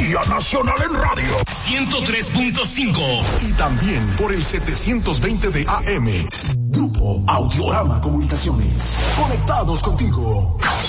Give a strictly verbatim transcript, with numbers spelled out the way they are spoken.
Melodía Nacional en radio. ciento tres punto cinco. Y también por el setecientos veinte de A M. Grupo Audiorama Comunicaciones. Conectados contigo.